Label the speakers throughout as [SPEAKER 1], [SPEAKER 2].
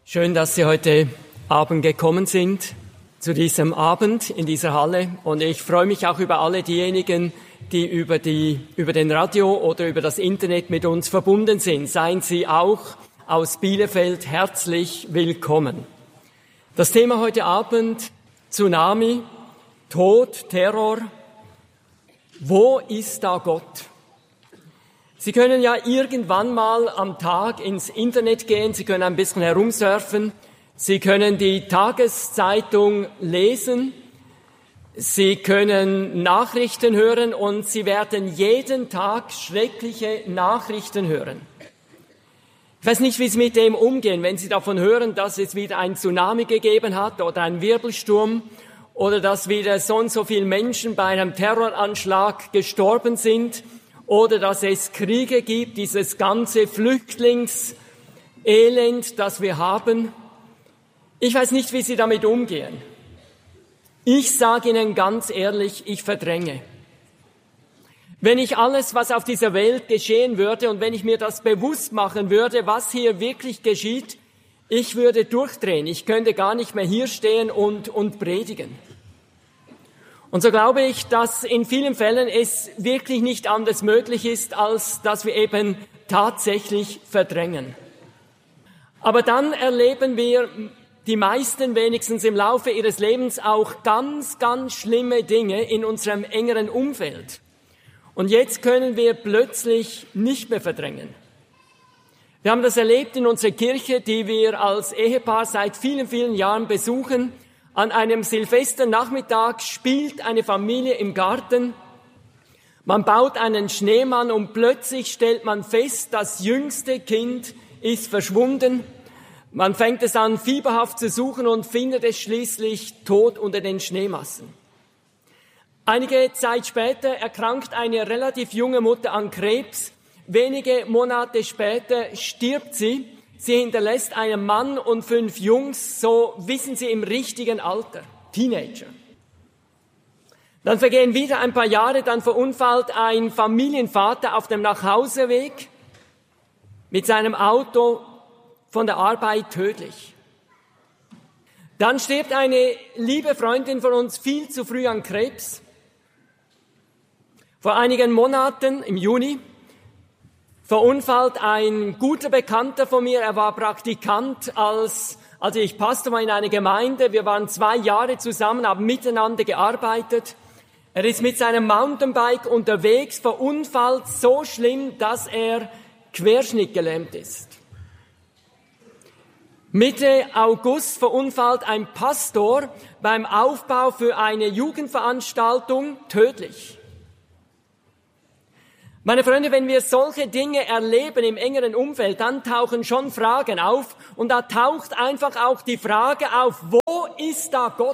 [SPEAKER 1] Schön, dass Sie heute Abend gekommen sind zu diesem Abend in dieser Halle. Und ich freue mich auch über alle diejenigen, die über den Radio oder über das Internet mit uns verbunden sind. Seien Sie auch aus Bielefeld herzlich willkommen. Das Thema heute Abend: Tsunami, Tod, Terror. Wo ist da Gott? Sie können ja irgendwann mal am Tag ins Internet gehen, Sie können ein bisschen herumsurfen, Sie können die Tageszeitung lesen, Sie können Nachrichten hören und Sie werden jeden Tag schreckliche Nachrichten hören. Ich weiß nicht, wie Sie mit dem umgehen, wenn Sie davon hören, dass es wieder ein Tsunami gegeben hat oder einen Wirbelsturm oder dass wieder so und so viele Menschen bei einem Terroranschlag gestorben sind. Oder dass es Kriege gibt, dieses ganze Flüchtlingselend, das wir haben. Ich weiß nicht, wie Sie damit umgehen. Ich sage Ihnen ganz ehrlich, ich verdränge. Wenn ich alles, was auf dieser Welt geschehen würde und wenn ich mir das bewusst machen würde, was hier wirklich geschieht, ich würde durchdrehen. Ich könnte gar nicht mehr hier stehen und predigen. Und so glaube ich, dass in vielen Fällen es wirklich nicht anders möglich ist, als dass wir eben tatsächlich verdrängen. Aber dann erleben wir, die meisten wenigstens im Laufe ihres Lebens, auch ganz, ganz schlimme Dinge in unserem engeren Umfeld. Und jetzt können wir plötzlich nicht mehr verdrängen. Wir haben das erlebt in unserer Kirche, die wir als Ehepaar seit vielen, vielen Jahren besuchen. An einem Silvesternachmittag spielt eine Familie im Garten. Man baut einen Schneemann und plötzlich stellt man fest, das jüngste Kind ist verschwunden. Man fängt es an, fieberhaft zu suchen und findet es schließlich tot unter den Schneemassen. Einige Zeit später erkrankt eine relativ junge Mutter an Krebs. Wenige Monate später stirbt sie. Sie hinterlässt einen Mann und 5 Jungs, so wissen Sie, im richtigen Alter, Teenager. Dann vergehen wieder ein paar Jahre, dann verunfallt ein Familienvater auf dem Nachhauseweg mit seinem Auto von der Arbeit tödlich. Dann stirbt eine liebe Freundin von uns viel zu früh an Krebs. Vor einigen Monaten, im Juni, verunfallt ein guter Bekannter von mir, er war Praktikant, also ich passte mal in eine Gemeinde, wir waren 2 Jahre zusammen, haben miteinander gearbeitet. Er ist mit seinem Mountainbike unterwegs, verunfallt so schlimm, dass er querschnittgelähmt ist. Mitte August verunfallt ein Pastor beim Aufbau für eine Jugendveranstaltung tödlich. Meine Freunde, wenn wir solche Dinge erleben im engeren Umfeld, dann tauchen schon Fragen auf. Und da taucht einfach auch die Frage auf, wo ist da Gott?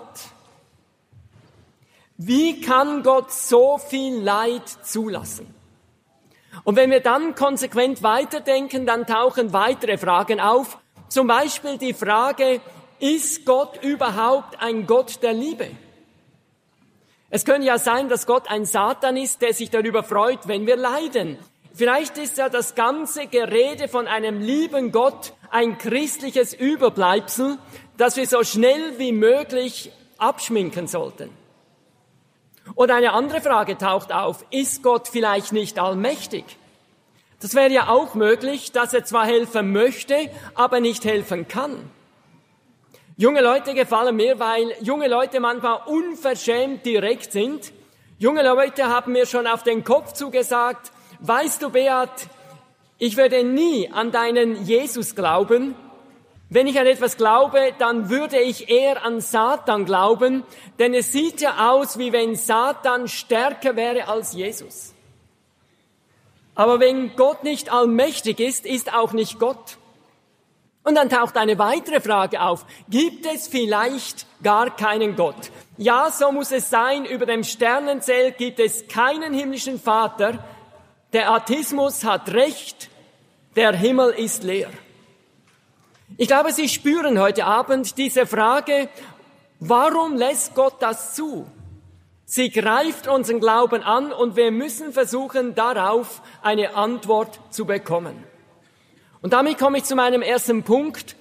[SPEAKER 1] Wie kann Gott so viel Leid zulassen? Und wenn wir dann konsequent weiterdenken, dann tauchen weitere Fragen auf. Zum Beispiel die Frage, ist Gott überhaupt ein Gott der Liebe? Es könnte ja sein, dass Gott ein Satan ist, der sich darüber freut, wenn wir leiden. Vielleicht ist ja das ganze Gerede von einem lieben Gott ein christliches Überbleibsel, das wir so schnell wie möglich abschminken sollten. Und eine andere Frage taucht auf, ist Gott vielleicht nicht allmächtig? Das wäre ja auch möglich, dass er zwar helfen möchte, aber nicht helfen kann. Junge Leute gefallen mir, weil junge Leute manchmal unverschämt direkt sind. Junge Leute haben mir schon auf den Kopf zugesagt, weißt du, Beat, ich würde nie an deinen Jesus glauben. Wenn ich an etwas glaube, dann würde ich eher an Satan glauben, denn es sieht ja aus, wie wenn Satan stärker wäre als Jesus. Aber wenn Gott nicht allmächtig ist, ist auch nicht Gott. Und dann taucht eine weitere Frage auf. Gibt es vielleicht gar keinen Gott? Ja, so muss es sein. Über dem Sternenzelt gibt es keinen himmlischen Vater. Der Atheismus hat recht. Der Himmel ist leer. Ich glaube, Sie spüren heute Abend diese Frage, warum lässt Gott das zu? Sie greift unseren Glauben an und wir müssen versuchen, darauf eine Antwort zu bekommen. Und damit komme ich zu meinem ersten Punkt.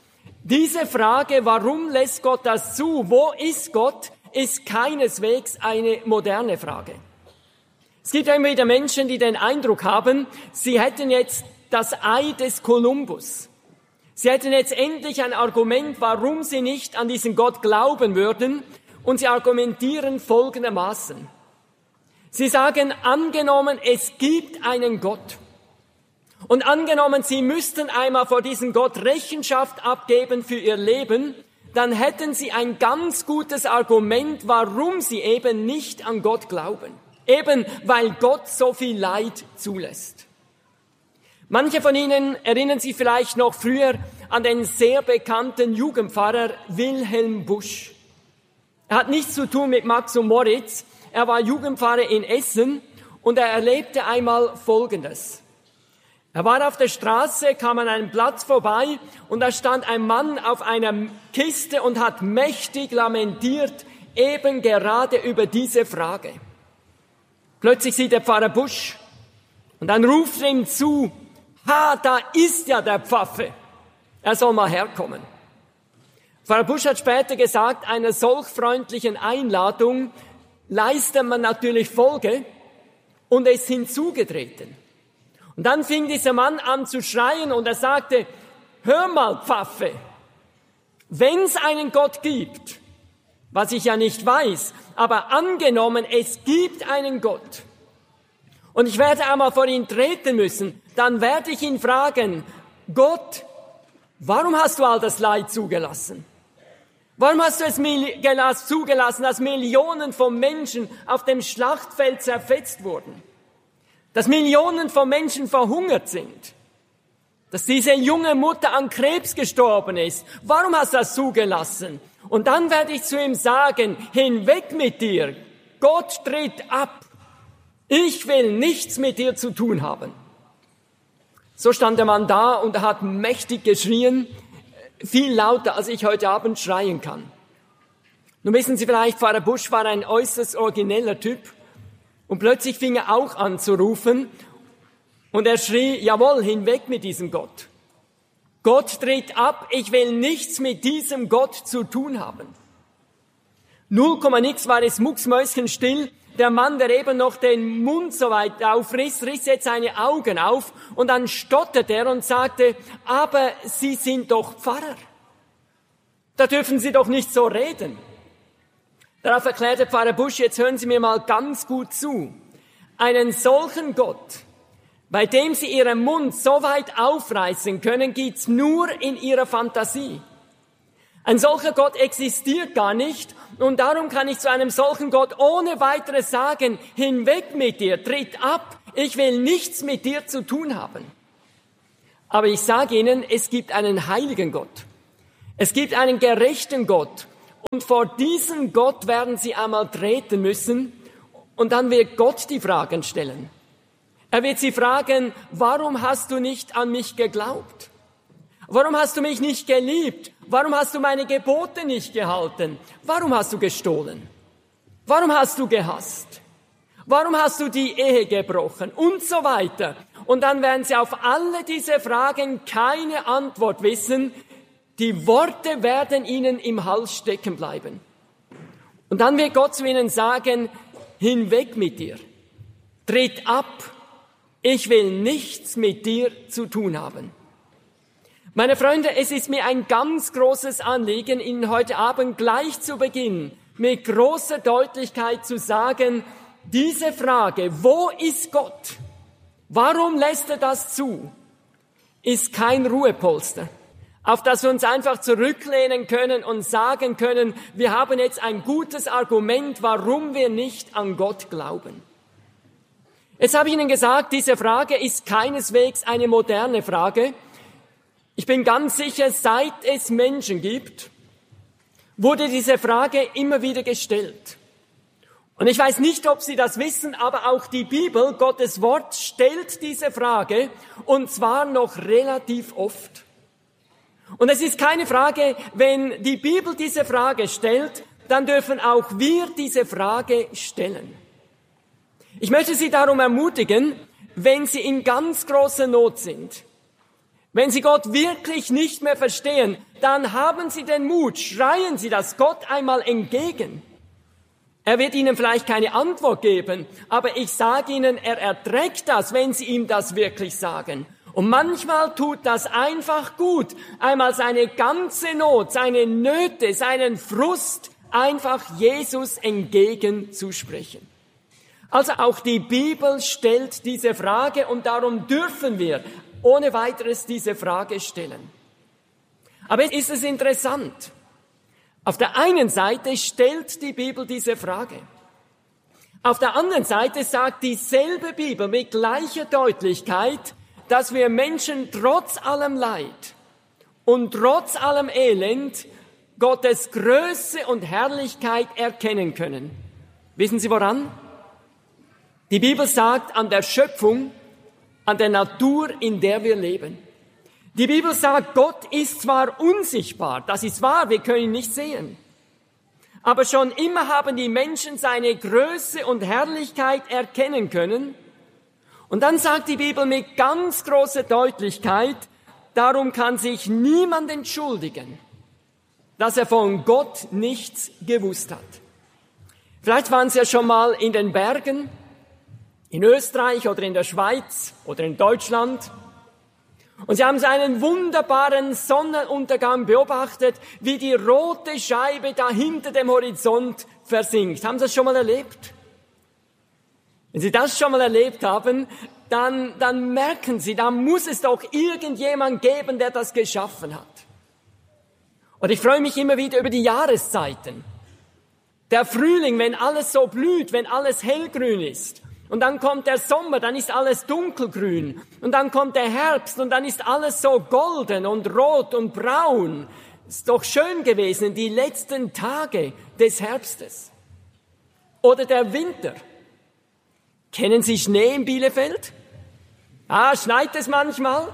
[SPEAKER 1] Diese Frage, warum lässt Gott das zu, wo ist Gott, ist keineswegs eine moderne Frage. Es gibt immer wieder Menschen, die den Eindruck haben, sie hätten jetzt das Ei des Kolumbus. Sie hätten jetzt endlich ein Argument, warum sie nicht an diesen Gott glauben würden, und sie argumentieren folgendermaßen. Sie sagen, angenommen, es gibt einen Gott. Und angenommen, sie müssten einmal vor diesem Gott Rechenschaft abgeben für ihr Leben, dann hätten sie ein ganz gutes Argument, warum sie eben nicht an Gott glauben. Eben weil Gott so viel Leid zulässt. Manche von Ihnen erinnern sich vielleicht noch früher an den sehr bekannten Jugendpfarrer Wilhelm Busch. Er hat nichts zu tun mit Max und Moritz. Er war Jugendpfarrer in Essen und er erlebte einmal Folgendes. Er war auf der Straße, kam an einem Platz vorbei und da stand ein Mann auf einer Kiste und hat mächtig lamentiert, eben gerade über diese Frage. Plötzlich sieht der Pfarrer Busch und dann ruft er ihm zu, ha, da ist ja der Pfaffe, er soll mal herkommen. Pfarrer Busch hat später gesagt, einer solch freundlichen Einladung leistet man natürlich Folge und es sind zugetreten. Und dann fing dieser Mann an zu schreien und er sagte, hör mal, Pfaffe, wenn es einen Gott gibt, was ich ja nicht weiß, aber angenommen, es gibt einen Gott und ich werde einmal vor ihn treten müssen, dann werde ich ihn fragen, Gott, warum hast du all das Leid zugelassen? Warum hast du es zugelassen, dass Millionen von Menschen auf dem Schlachtfeld zerfetzt wurden? Dass Millionen von Menschen verhungert sind? Dass diese junge Mutter an Krebs gestorben ist? Warum hast du das zugelassen? Und dann werde ich zu ihm sagen, hinweg mit dir, Gott tritt ab. Ich will nichts mit dir zu tun haben. So stand der Mann da und er hat mächtig geschrien, viel lauter, als ich heute Abend schreien kann. Nun wissen Sie vielleicht, Pfarrer Busch war ein äußerst origineller Typ und plötzlich fing er auch an zu rufen und er schrie, jawohl, hinweg mit diesem Gott. Gott tritt ab, ich will nichts mit diesem Gott zu tun haben. 0,nix war es mucksmäuschenstill. Der Mann, der eben noch den Mund so weit aufriss, riss jetzt seine Augen auf und dann stotterte er und sagte, aber Sie sind doch Pfarrer. Da dürfen Sie doch nicht so reden. Darauf erklärte Pfarrer Busch, jetzt hören Sie mir mal ganz gut zu. Einen solchen Gott, bei dem Sie Ihren Mund so weit aufreißen können, gibt's nur in Ihrer Fantasie. Ein solcher Gott existiert gar nicht und darum kann ich zu einem solchen Gott ohne weiteres sagen, hinweg mit dir, tritt ab, ich will nichts mit dir zu tun haben. Aber ich sage Ihnen, es gibt einen heiligen Gott, es gibt einen gerechten Gott und vor diesen Gott werden Sie einmal treten müssen und dann wird Gott die Fragen stellen. Er wird Sie fragen, warum hast du nicht an mich geglaubt? Warum hast du mich nicht geliebt? Warum hast du meine Gebote nicht gehalten? Warum hast du gestohlen? Warum hast du gehasst? Warum hast du die Ehe gebrochen? Und so weiter. Und dann werden sie auf alle diese Fragen keine Antwort wissen. Die Worte werden ihnen im Hals stecken bleiben. Und dann wird Gott zu ihnen sagen, hinweg mit dir. Tritt ab. Ich will nichts mit dir zu tun haben. Meine Freunde, es ist mir ein ganz großes Anliegen, Ihnen heute Abend gleich zu Beginn mit großer Deutlichkeit zu sagen, diese Frage, wo ist Gott? Warum lässt er das zu? Ist kein Ruhepolster, auf das wir uns einfach zurücklehnen können und sagen können, wir haben jetzt ein gutes Argument, warum wir nicht an Gott glauben. Jetzt habe ich Ihnen gesagt, diese Frage ist keineswegs eine moderne Frage. Ich bin ganz sicher, seit es Menschen gibt, wurde diese Frage immer wieder gestellt. Und ich weiß nicht, ob Sie das wissen, aber auch die Bibel, Gottes Wort, stellt diese Frage, und zwar noch relativ oft. Und es ist keine Frage, wenn die Bibel diese Frage stellt, dann dürfen auch wir diese Frage stellen. Ich möchte Sie darum ermutigen, wenn Sie in ganz großer Not sind, Wenn Sie Gott wirklich nicht mehr verstehen, dann haben Sie den Mut, schreien Sie das Gott einmal entgegen. Er wird Ihnen vielleicht keine Antwort geben, aber ich sage Ihnen, er erträgt das, wenn Sie ihm das wirklich sagen. Und manchmal tut das einfach gut, einmal seine ganze Not, seine Nöte, seinen Frust einfach Jesus entgegenzusprechen. Also auch die Bibel stellt diese Frage und darum dürfen wir ohne weiteres diese Frage stellen. Aber ist es interessant. Auf der einen Seite stellt die Bibel diese Frage. Auf der anderen Seite sagt dieselbe Bibel mit gleicher Deutlichkeit, dass wir Menschen trotz allem Leid und trotz allem Elend Gottes Größe und Herrlichkeit erkennen können. Wissen Sie woran? Die Bibel sagt an der Schöpfung, an der Natur, in der wir leben. Die Bibel sagt, Gott ist zwar unsichtbar, das ist wahr, wir können ihn nicht sehen. Aber schon immer haben die Menschen seine Größe und Herrlichkeit erkennen können. Und dann sagt die Bibel mit ganz großer Deutlichkeit, darum kann sich niemand entschuldigen, dass er von Gott nichts gewusst hat. Vielleicht waren Sie ja schon mal in den Bergen, in Österreich oder in der Schweiz oder in Deutschland. Und Sie haben so einen wunderbaren Sonnenuntergang beobachtet, wie die rote Scheibe da hinter dem Horizont versinkt. Haben Sie das schon mal erlebt? Wenn Sie das schon mal erlebt haben, dann merken Sie, da muss es doch irgendjemand geben, der das geschaffen hat. Und ich freue mich immer wieder über die Jahreszeiten. Der Frühling, wenn alles so blüht, wenn alles hellgrün ist. Und dann kommt der Sommer, dann ist alles dunkelgrün. Und dann kommt der Herbst und dann ist alles so golden und rot und braun. Ist doch schön gewesen, die letzten Tage des Herbstes. Oder der Winter. Kennen Sie Schnee in Bielefeld? Schneit es manchmal?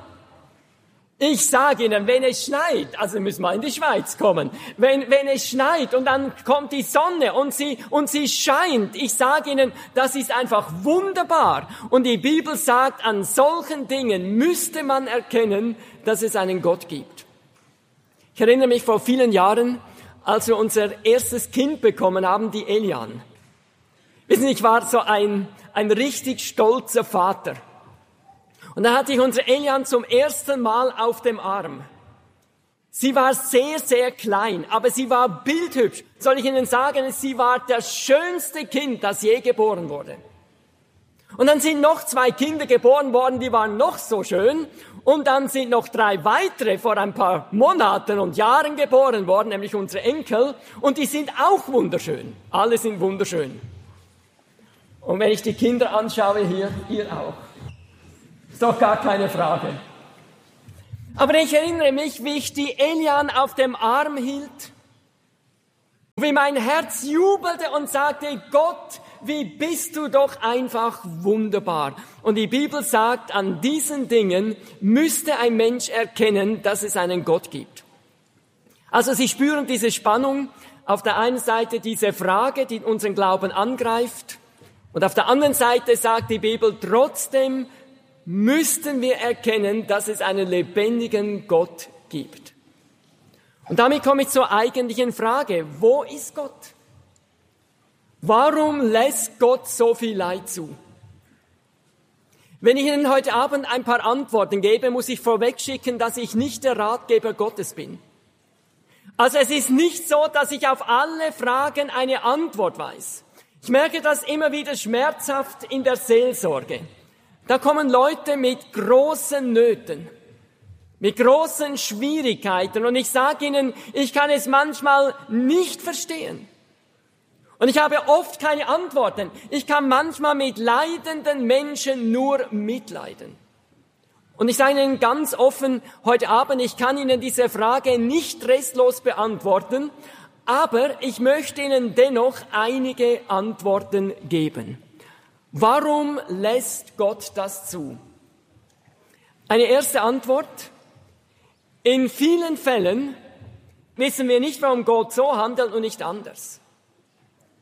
[SPEAKER 1] Ich sage Ihnen, wenn es schneit, also müssen wir in die Schweiz kommen, wenn es schneit und dann kommt die Sonne und sie scheint, ich sage Ihnen, das ist einfach wunderbar. Und die Bibel sagt, an solchen Dingen müsste man erkennen, dass es einen Gott gibt. Ich erinnere mich vor vielen Jahren, als wir unser erstes Kind bekommen haben, die Elian. Wissen Sie, ich war so ein richtig stolzer Vater. Und dann hatte ich unsere Elian zum ersten Mal auf dem Arm. Sie war sehr, sehr klein, aber sie war bildhübsch. Soll ich Ihnen sagen, sie war das schönste Kind, das je geboren wurde. Und dann sind noch 2 Kinder geboren worden, die waren noch so schön. Und dann sind noch 3 weitere vor ein paar Monaten und Jahren geboren worden, nämlich unsere Enkel. Und die sind auch wunderschön. Alle sind wunderschön. Und wenn ich die Kinder anschaue hier, ihr auch. Ist doch gar keine Frage. Aber ich erinnere mich, wie ich die Elian auf dem Arm hielt, wie mein Herz jubelte und sagte, Gott, wie bist du doch einfach wunderbar. Und die Bibel sagt, an diesen Dingen müsste ein Mensch erkennen, dass es einen Gott gibt. Also Sie spüren diese Spannung, auf der einen Seite diese Frage, die unseren Glauben angreift, und auf der anderen Seite sagt die Bibel, trotzdem müssten wir erkennen, dass es einen lebendigen Gott gibt. Und damit komme ich zur eigentlichen Frage. Wo ist Gott? Warum lässt Gott so viel Leid zu? Wenn ich Ihnen heute Abend ein paar Antworten gebe, muss ich vorwegschicken, dass ich nicht der Ratgeber Gottes bin. Also es ist nicht so, dass ich auf alle Fragen eine Antwort weiß. Ich merke das immer wieder schmerzhaft in der Seelsorge. Da kommen Leute mit großen Nöten, mit großen Schwierigkeiten. Und ich sage Ihnen, ich kann es manchmal nicht verstehen. Und ich habe oft keine Antworten. Ich kann manchmal mit leidenden Menschen nur mitleiden. Und ich sage Ihnen ganz offen heute Abend, ich kann Ihnen diese Frage nicht restlos beantworten, aber ich möchte Ihnen dennoch einige Antworten geben. Warum lässt Gott das zu? Eine erste Antwort. In vielen Fällen wissen wir nicht, warum Gott so handelt und nicht anders.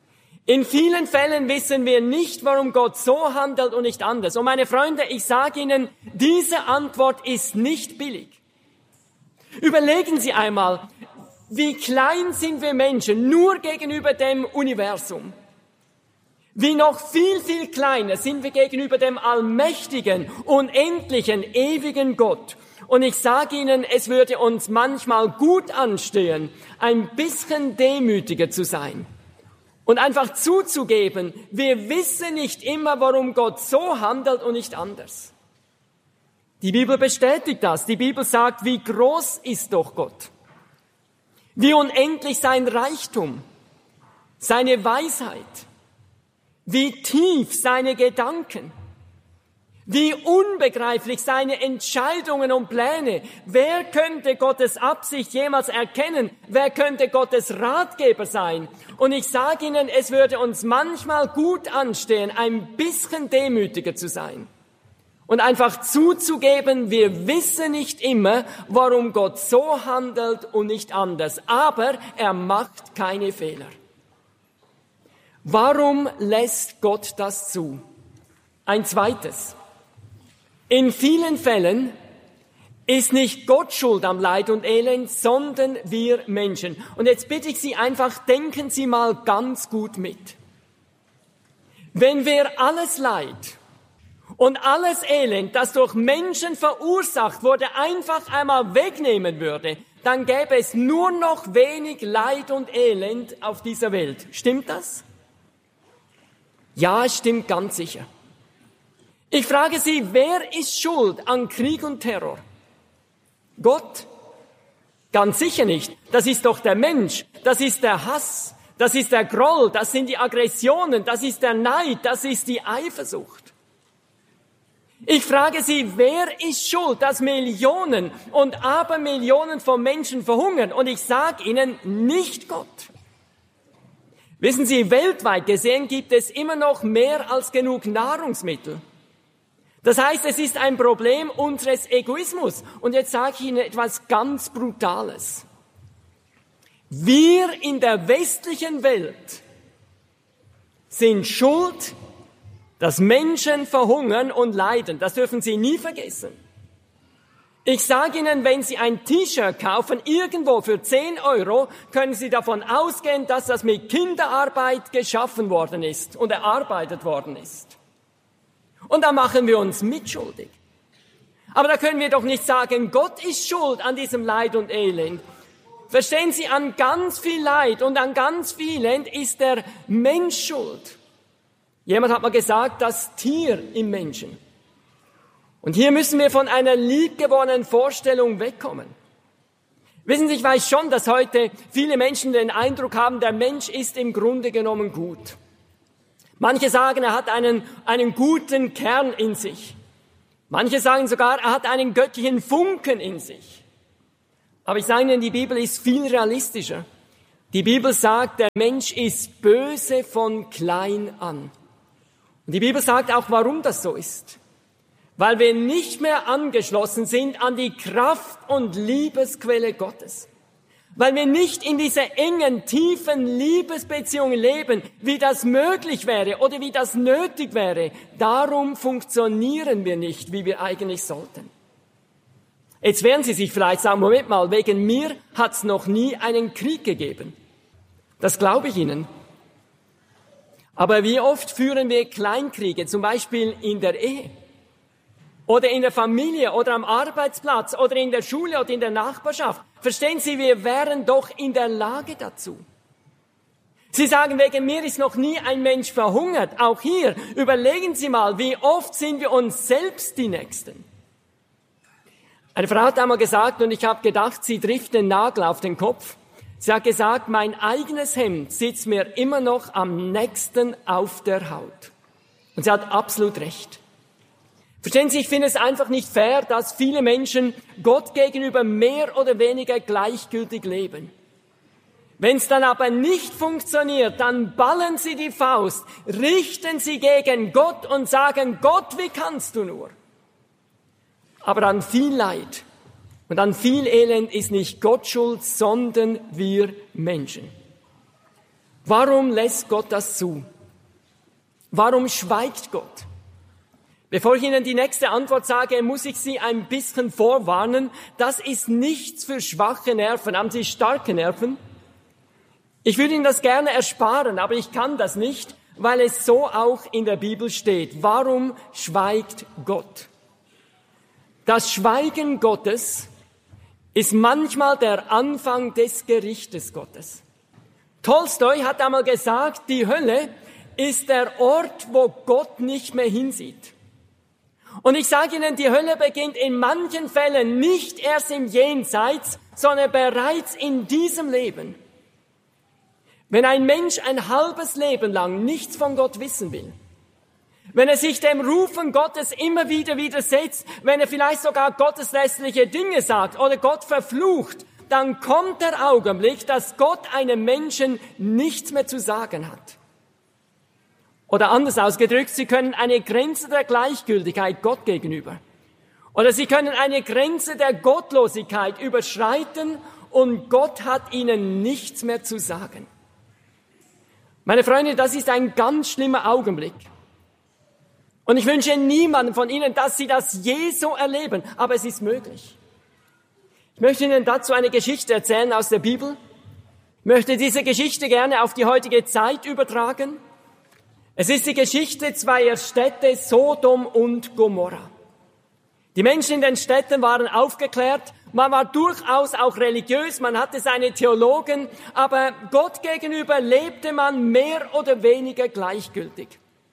[SPEAKER 1] In vielen Fällen wissen wir nicht, warum Gott so handelt und nicht anders. Und meine Freunde, ich sage Ihnen, diese Antwort ist nicht billig. Überlegen Sie einmal, wie klein sind wir Menschen nur gegenüber dem Universum? Wie noch viel, viel kleiner sind wir gegenüber dem allmächtigen, unendlichen, ewigen Gott. Und ich sage Ihnen, es würde uns manchmal gut anstehen, ein bisschen demütiger zu sein. Und einfach zuzugeben, wir wissen nicht immer, warum Gott so handelt und nicht anders. Die Bibel bestätigt das. Die Bibel sagt, wie groß ist doch Gott? Wie unendlich sein Reichtum, seine Weisheit, wie tief seine Gedanken, wie unbegreiflich seine Entscheidungen und Pläne. Wer könnte Gottes Absicht jemals erkennen? Wer könnte Gottes Ratgeber sein? Und ich sage Ihnen, es würde uns manchmal gut anstehen, ein bisschen demütiger zu sein. Und einfach zuzugeben, wir wissen nicht immer, warum Gott so handelt und nicht anders. Aber er macht keine Fehler. Warum lässt Gott das zu? Ein zweites. In vielen Fällen ist nicht Gott schuld am Leid und Elend, sondern wir Menschen. Und jetzt bitte ich Sie einfach, denken Sie mal ganz gut mit. Wenn wir alles Leid und alles Elend, das durch Menschen verursacht wurde, einfach einmal wegnehmen würde, dann gäbe es nur noch wenig Leid und Elend auf dieser Welt. Stimmt das? Ja, es stimmt ganz sicher. Ich frage Sie, wer ist schuld an Krieg und Terror? Gott? Ganz sicher nicht. Das ist doch der Mensch. Das ist der Hass. Das ist der Groll. Das sind die Aggressionen. Das ist der Neid. Das ist die Eifersucht. Ich frage Sie, wer ist schuld, dass Millionen und Abermillionen von Menschen verhungern? Und ich sage Ihnen, nicht Gott. Wissen Sie, weltweit gesehen gibt es immer noch mehr als genug Nahrungsmittel. Das heißt, es ist ein Problem unseres Egoismus. Und jetzt sage ich Ihnen etwas ganz Brutales. Wir in der westlichen Welt sind schuld, dass Menschen verhungern und leiden. Das dürfen Sie nie vergessen. Ich sage Ihnen, wenn Sie ein T-Shirt kaufen, irgendwo für 10 €, können Sie davon ausgehen, dass das mit Kinderarbeit geschaffen worden ist und erarbeitet worden ist. Und da machen wir uns mitschuldig. Aber da können wir doch nicht sagen, Gott ist schuld an diesem Leid und Elend. Verstehen Sie, an ganz viel Leid und an ganz viel Elend ist der Mensch schuld. Jemand hat mal gesagt, das Tier im Menschen. Und hier müssen wir von einer liebgewonnenen Vorstellung wegkommen. Wissen Sie, ich weiß schon, dass heute viele Menschen den Eindruck haben, der Mensch ist im Grunde genommen gut. Manche sagen, er hat einen guten Kern in sich. Manche sagen sogar, er hat einen göttlichen Funken in sich. Aber ich sage Ihnen, die Bibel ist viel realistischer. Die Bibel sagt, der Mensch ist böse von klein an. Und die Bibel sagt auch, warum das so ist. Weil wir nicht mehr angeschlossen sind an die Kraft und Liebesquelle Gottes. Weil wir nicht in dieser engen, tiefen Liebesbeziehung leben, wie das möglich wäre oder wie das nötig wäre. Darum funktionieren wir nicht, wie wir eigentlich sollten. Jetzt werden Sie sich vielleicht sagen, Moment mal, wegen mir hat es noch nie einen Krieg gegeben. Das glaube ich Ihnen. Aber wie oft führen wir Kleinkriege, zum Beispiel in der Ehe? Oder in der Familie oder am Arbeitsplatz oder in der Schule oder in der Nachbarschaft. Verstehen Sie, wir wären doch in der Lage dazu. Sie sagen, wegen mir ist noch nie ein Mensch verhungert. Auch hier, überlegen Sie mal, wie oft sind wir uns selbst die Nächsten. Eine Frau hat einmal gesagt, und ich habe gedacht, sie trifft den Nagel auf den Kopf. Sie hat gesagt, mein eigenes Hemd sitzt mir immer noch am nächsten auf der Haut. Und sie hat absolut recht. Verstehen Sie, ich finde es einfach nicht fair, dass viele Menschen Gott gegenüber mehr oder weniger gleichgültig leben. Wenn es dann aber nicht funktioniert, dann ballen sie die Faust, richten sie gegen Gott und sagen, Gott, wie kannst du nur? Aber an viel Leid und an viel Elend ist nicht Gott schuld, sondern wir Menschen. Warum lässt Gott das zu? Warum schweigt Gott? Bevor ich Ihnen die nächste Antwort sage, muss ich Sie ein bisschen vorwarnen. Das ist nichts für schwache Nerven. Haben Sie starke Nerven? Ich würde Ihnen das gerne ersparen, aber ich kann das nicht, weil es so auch in der Bibel steht. Warum schweigt Gott? Das Schweigen Gottes ist manchmal der Anfang des Gerichtes Gottes. Tolstoi hat einmal gesagt, die Hölle ist der Ort, wo Gott nicht mehr hinsieht. Und ich sage Ihnen, die Hölle beginnt in manchen Fällen nicht erst im Jenseits, sondern bereits in diesem Leben. Wenn ein Mensch ein halbes Leben lang nichts von Gott wissen will, wenn er sich dem Rufen Gottes immer wieder widersetzt, wenn er vielleicht sogar gotteslästerliche Dinge sagt oder Gott verflucht, dann kommt der Augenblick, dass Gott einem Menschen nichts mehr zu sagen hat. Oder anders ausgedrückt, Sie können eine Grenze der Gleichgültigkeit Gott gegenüber. Oder Sie können eine Grenze der Gottlosigkeit überschreiten und Gott hat Ihnen nichts mehr zu sagen. Meine Freunde, das ist ein ganz schlimmer Augenblick. Und ich wünsche niemandem von Ihnen, dass Sie das je so erleben, aber es ist möglich. Ich möchte Ihnen dazu eine Geschichte erzählen aus der Bibel. Ich möchte diese Geschichte gerne auf die heutige Zeit übertragen. Es ist die Geschichte zweier Städte, Sodom und Gomorra. Die Menschen in den Städten waren aufgeklärt, man war durchaus auch religiös, man hatte seine Theologen, aber Gott gegenüber lebte man mehr oder weniger gleichgültig.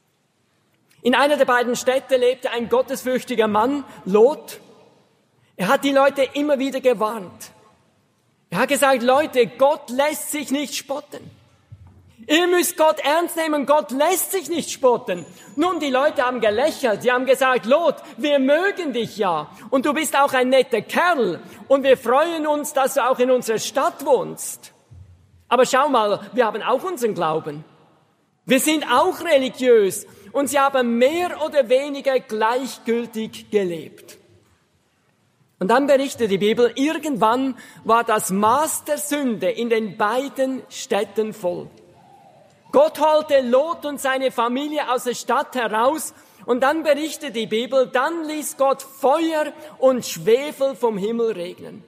[SPEAKER 1] In einer der beiden Städte lebte ein gottesfürchtiger Mann, Lot. Er hat die Leute immer wieder gewarnt. Er hat gesagt, Leute, Gott lässt sich nicht spotten. Ihr müsst Gott ernst nehmen, Gott lässt sich nicht spotten. Nun, die Leute haben gelächelt, sie haben gesagt, Lot, wir mögen dich ja und du bist auch ein netter Kerl und wir freuen uns, dass du auch in unserer Stadt wohnst. Aber schau mal, wir haben auch unseren Glauben. Wir sind auch religiös und sie haben mehr oder weniger gleichgültig gelebt. Und dann berichtet die Bibel, irgendwann war das Maß der Sünde in den beiden Städten voll. Gott holte Lot und seine Familie aus der Stadt heraus und dann berichtet die Bibel, dann ließ Gott Feuer und Schwefel vom Himmel regnen.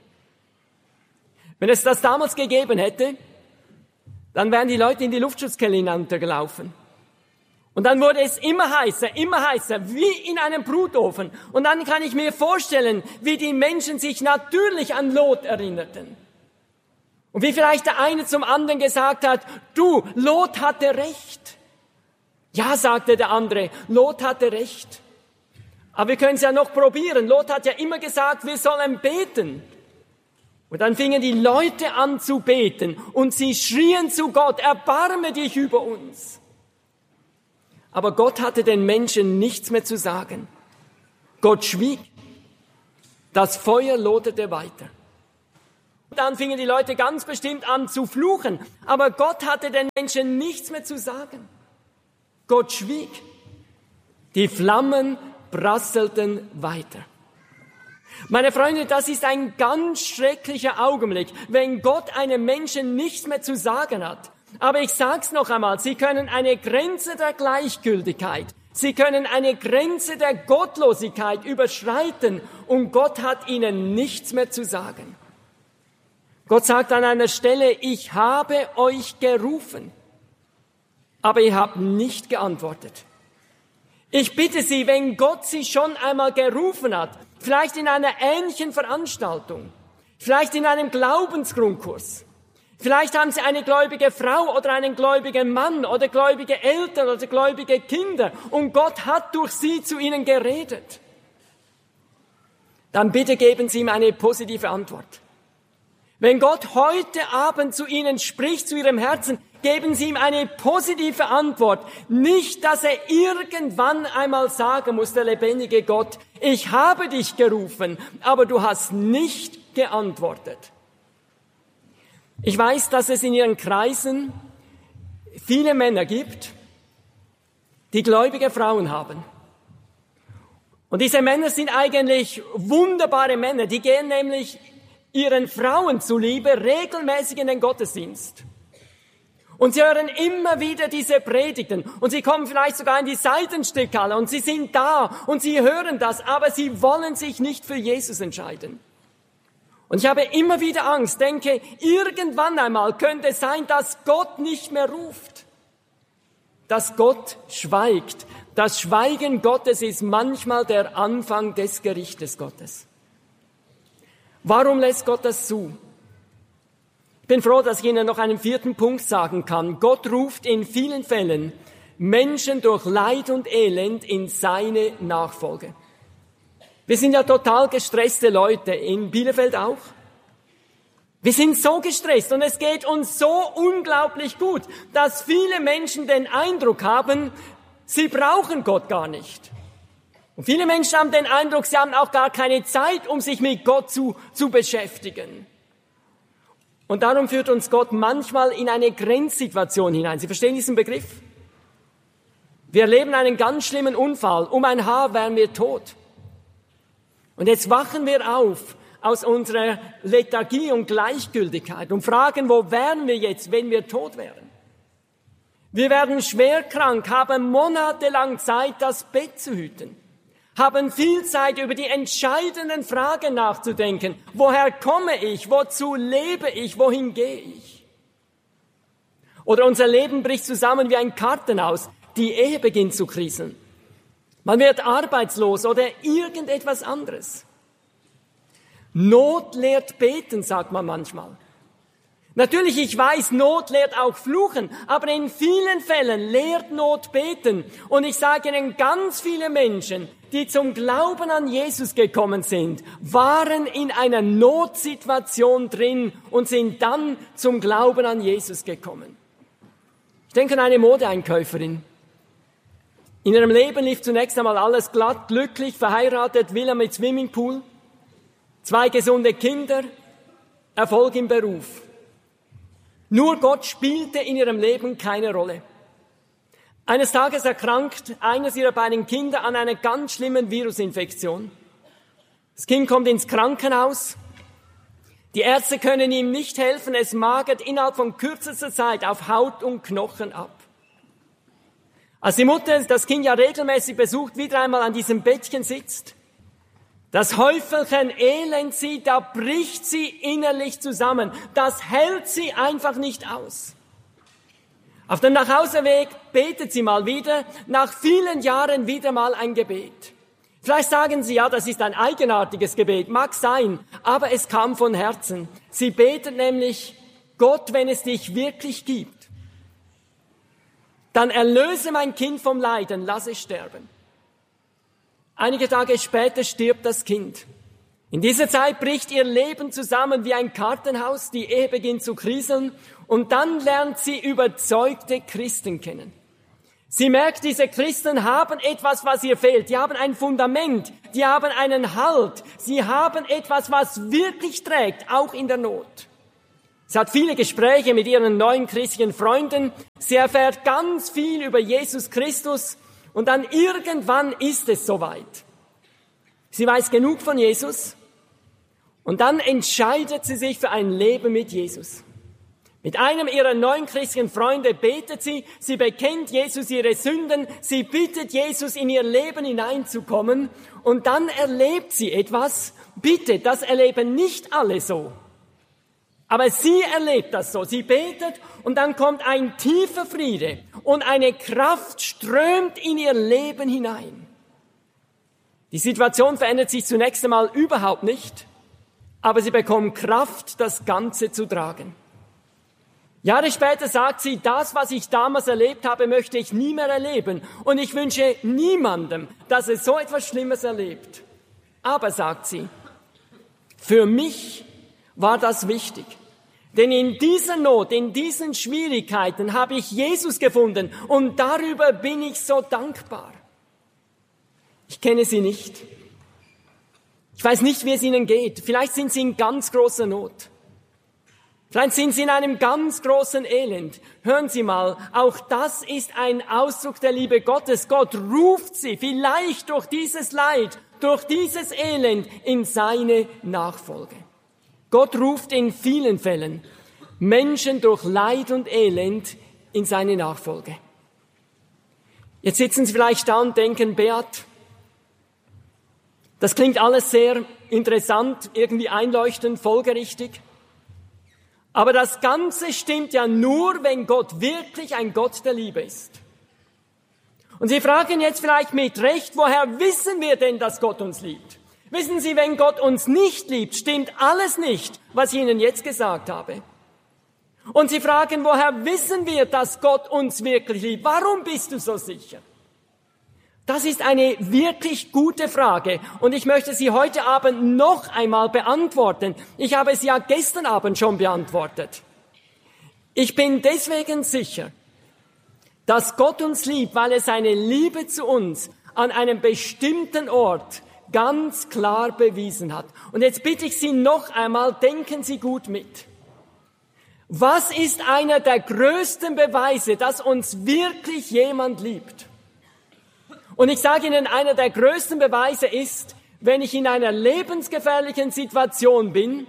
[SPEAKER 1] Wenn es das damals gegeben hätte, dann wären die Leute in die Luftschutzkeller hinuntergelaufen. Und dann wurde es immer heißer, wie in einem Brutofen. Und dann kann ich mir vorstellen, wie die Menschen sich natürlich an Lot erinnerten. Und wie vielleicht der eine zum anderen gesagt hat, du, Lot hatte recht. Ja, sagte der andere, Lot hatte recht. Aber wir können es ja noch probieren. Lot hat ja immer gesagt, wir sollen beten. Und dann fingen die Leute an zu beten und sie schrien zu Gott, erbarme dich über uns. Aber Gott hatte den Menschen nichts mehr zu sagen. Gott schwieg. Das Feuer loderte weiter. Dann fingen die Leute ganz bestimmt an zu fluchen. Aber Gott hatte den Menschen nichts mehr zu sagen. Gott schwieg. Die Flammen prasselten weiter. Meine Freunde, das ist ein ganz schrecklicher Augenblick, wenn Gott einem Menschen nichts mehr zu sagen hat. Aber ich sag's noch einmal, Sie können eine Grenze der Gleichgültigkeit, Sie können eine Grenze der Gottlosigkeit überschreiten und Gott hat Ihnen nichts mehr zu sagen. Gott sagt an einer Stelle, ich habe euch gerufen, aber ihr habt nicht geantwortet. Ich bitte Sie, wenn Gott Sie schon einmal gerufen hat, vielleicht in einer ähnlichen Veranstaltung, vielleicht in einem Glaubensgrundkurs, vielleicht haben Sie eine gläubige Frau oder einen gläubigen Mann oder gläubige Eltern oder gläubige Kinder und Gott hat durch Sie zu ihnen geredet. Dann bitte geben Sie ihm eine positive Antwort. Wenn Gott heute Abend zu Ihnen spricht, zu Ihrem Herzen, geben Sie ihm eine positive Antwort. Nicht, dass er irgendwann einmal sagen muss, der lebendige Gott, ich habe dich gerufen, aber du hast nicht geantwortet. Ich weiß, dass es in Ihren Kreisen viele Männer gibt, die gläubige Frauen haben. Und diese Männer sind eigentlich wunderbare Männer, die gehen nämlich ihren Frauen zuliebe regelmäßig in den Gottesdienst. Und sie hören immer wieder diese Predigten und sie kommen vielleicht sogar in die Seitenstückhalle und sie sind da und sie hören das, aber sie wollen sich nicht für Jesus entscheiden. Und ich habe immer wieder Angst, denke, irgendwann einmal könnte es sein, dass Gott nicht mehr ruft, dass Gott schweigt. Das Schweigen Gottes ist manchmal der Anfang des Gerichtes Gottes. Warum lässt Gott das zu? Ich bin froh, dass ich Ihnen noch einen 4. Punkt sagen kann. Gott ruft in vielen Fällen Menschen durch Leid und Elend in seine Nachfolge. Wir sind ja total gestresste Leute, in Bielefeld auch. Wir sind so gestresst und es geht uns so unglaublich gut, dass viele Menschen den Eindruck haben, sie brauchen Gott gar nicht. Und viele Menschen haben den Eindruck, sie haben auch gar keine Zeit, um sich mit Gott zu beschäftigen. Und darum führt uns Gott manchmal in eine Grenzsituation hinein. Sie verstehen diesen Begriff? Wir erleben einen ganz schlimmen Unfall. Um ein Haar wären wir tot. Und jetzt wachen wir auf aus unserer Lethargie und Gleichgültigkeit und fragen, wo wären wir jetzt, wenn wir tot wären? Wir werden schwer krank, haben monatelang Zeit, das Bett zu hüten, haben viel Zeit, über die entscheidenden Fragen nachzudenken. Woher komme ich? Wozu lebe ich? Wohin gehe ich? Oder unser Leben bricht zusammen wie ein Kartenhaus. Die Ehe beginnt zu kriseln. Man wird arbeitslos oder irgendetwas anderes. Not lehrt beten, sagt man manchmal. Natürlich, ich weiß, Not lehrt auch fluchen, aber in vielen Fällen lehrt Not beten. Und ich sage Ihnen, ganz viele Menschen, die zum Glauben an Jesus gekommen sind, waren in einer Notsituation drin und sind dann zum Glauben an Jesus gekommen. Ich denke an eine Modeeinkäuferin. In ihrem Leben lief zunächst einmal alles glatt, glücklich, verheiratet, Villa mit Swimmingpool, 2 gesunde Kinder, Erfolg im Beruf. Nur Gott spielte in ihrem Leben keine Rolle. Eines Tages erkrankt eines ihrer beiden Kinder an einer ganz schlimmen Virusinfektion. Das Kind kommt ins Krankenhaus. Die Ärzte können ihm nicht helfen. Es magert innerhalb von kürzester Zeit auf Haut und Knochen ab. Als die Mutter das Kind ja regelmäßig besucht, wieder einmal an diesem Bettchen sitzt, das Häufelchen Elend sieht, da bricht sie innerlich zusammen. Das hält sie einfach nicht aus. Auf dem Nachhauseweg betet sie mal wieder, nach vielen Jahren wieder mal ein Gebet. Vielleicht sagen Sie, ja, das ist ein eigenartiges Gebet, mag sein, aber es kam von Herzen. Sie betet nämlich, Gott, wenn es dich wirklich gibt, dann erlöse mein Kind vom Leiden, lass es sterben. Einige Tage später stirbt das Kind. In dieser Zeit bricht ihr Leben zusammen wie ein Kartenhaus, die Ehe beginnt zu kriseln und dann lernt sie überzeugte Christen kennen. Sie merkt, diese Christen haben etwas, was ihr fehlt. Die haben ein Fundament, die haben einen Halt, sie haben etwas, was wirklich trägt, auch in der Not. Sie hat viele Gespräche mit ihren neuen christlichen Freunden, sie erfährt ganz viel über Jesus Christus. Und dann irgendwann ist es soweit. Sie weiß genug von Jesus und dann entscheidet sie sich für ein Leben mit Jesus. Mit einem ihrer neuen christlichen Freunde betet sie, sie bekennt Jesus ihre Sünden, sie bittet Jesus in ihr Leben hineinzukommen und dann erlebt sie etwas. Bitte, das erleben nicht alle so. Aber sie erlebt das so. Sie betet und dann kommt ein tiefer Friede und eine Kraft strömt in ihr Leben hinein. Die Situation verändert sich zunächst einmal überhaupt nicht, aber sie bekommt Kraft, das Ganze zu tragen. Jahre später sagt sie, das, was ich damals erlebt habe, möchte ich nie mehr erleben. Und ich wünsche niemandem, dass er so etwas Schlimmes erlebt. Aber, sagt sie, für mich war das wichtig. Denn in dieser Not, in diesen Schwierigkeiten habe ich Jesus gefunden und darüber bin ich so dankbar. Ich kenne Sie nicht. Ich weiß nicht, wie es Ihnen geht. Vielleicht sind Sie in ganz großer Not. Vielleicht sind Sie in einem ganz großen Elend. Hören Sie mal, auch das ist ein Ausdruck der Liebe Gottes. Gott ruft Sie vielleicht durch dieses Leid, durch dieses Elend in seine Nachfolge. Gott ruft in vielen Fällen Menschen durch Leid und Elend in seine Nachfolge. Jetzt sitzen Sie vielleicht da und denken, Beat, das klingt alles sehr interessant, irgendwie einleuchtend, folgerichtig. Aber das Ganze stimmt ja nur, wenn Gott wirklich ein Gott der Liebe ist. Und Sie fragen jetzt vielleicht mit Recht, woher wissen wir denn, dass Gott uns liebt? Wissen Sie, wenn Gott uns nicht liebt, stimmt alles nicht, was ich Ihnen jetzt gesagt habe. Und Sie fragen, woher wissen wir, dass Gott uns wirklich liebt? Warum bist du so sicher? Das ist eine wirklich gute Frage und ich möchte sie heute Abend noch einmal beantworten. Ich habe sie ja gestern Abend schon beantwortet. Ich bin deswegen sicher, dass Gott uns liebt, weil er seine Liebe zu uns an einem bestimmten Ort ganz klar bewiesen hat. Und jetzt bitte ich Sie noch einmal, denken Sie gut mit. Was ist einer der größten Beweise, dass uns wirklich jemand liebt? Und ich sage Ihnen, einer der größten Beweise ist, wenn ich in einer lebensgefährlichen Situation bin,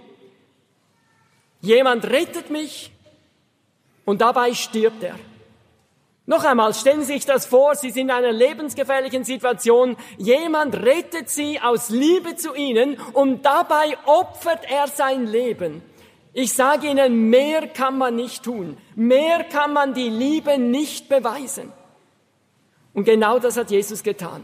[SPEAKER 1] jemand rettet mich und dabei stirbt er. Noch einmal, stellen Sie sich das vor, Sie sind in einer lebensgefährlichen Situation, jemand rettet Sie aus Liebe zu Ihnen und dabei opfert er sein Leben. Ich sage Ihnen, mehr kann man nicht tun, mehr kann man die Liebe nicht beweisen. Und genau das hat Jesus getan.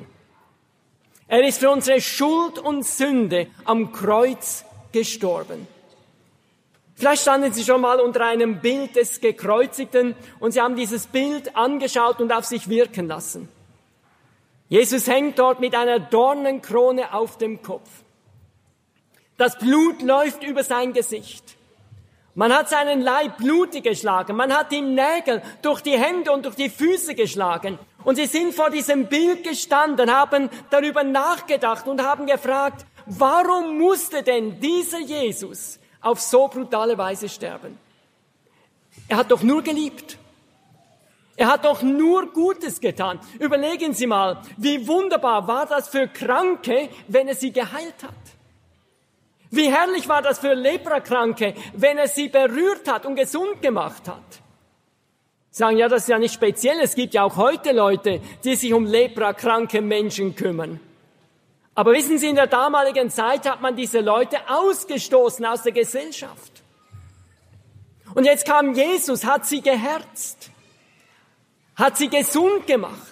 [SPEAKER 1] Er ist für unsere Schuld und Sünde am Kreuz gestorben. Vielleicht standen Sie schon mal unter einem Bild des Gekreuzigten und Sie haben dieses Bild angeschaut und auf sich wirken lassen. Jesus hängt dort mit einer Dornenkrone auf dem Kopf. Das Blut läuft über sein Gesicht. Man hat seinen Leib blutig geschlagen, man hat ihm Nägel durch die Hände und durch die Füße geschlagen. Und sie sind vor diesem Bild gestanden, haben darüber nachgedacht und haben gefragt, warum musste denn dieser Jesus auf so brutale Weise sterben? Er hat doch nur geliebt. Er hat doch nur Gutes getan. Überlegen Sie mal, wie wunderbar war das für Kranke, wenn er sie geheilt hat. Wie herrlich war das für Leprakranke, wenn er sie berührt hat und gesund gemacht hat. Sagen, ja, das ist ja nicht speziell. Es gibt ja auch heute Leute, die sich um leprakranke Menschen kümmern. Aber wissen Sie, in der damaligen Zeit hat man diese Leute ausgestoßen aus der Gesellschaft. Und jetzt kam Jesus, hat sie geherzt, hat sie gesund gemacht.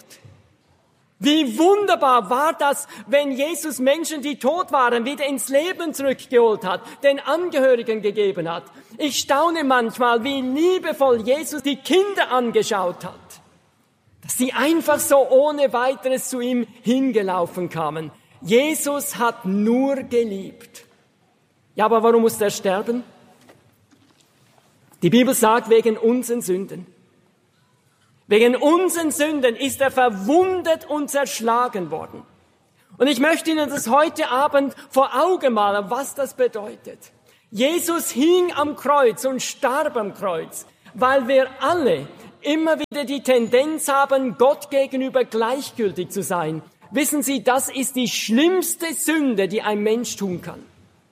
[SPEAKER 1] Wie wunderbar war das, wenn Jesus Menschen, die tot waren, wieder ins Leben zurückgeholt hat, den Angehörigen gegeben hat. Ich staune manchmal, wie liebevoll Jesus die Kinder angeschaut hat, dass sie einfach so ohne weiteres zu ihm hingelaufen kamen. Jesus hat nur geliebt. Ja, aber warum musste er sterben? Die Bibel sagt, wegen unseren Sünden. Wegen unseren Sünden ist er verwundet und zerschlagen worden. Und ich möchte Ihnen das heute Abend vor Augen malen, was das bedeutet. Jesus hing am Kreuz und starb am Kreuz, weil wir alle immer wieder die Tendenz haben, Gott gegenüber gleichgültig zu sein. Wissen Sie, das ist die schlimmste Sünde, die ein Mensch tun kann.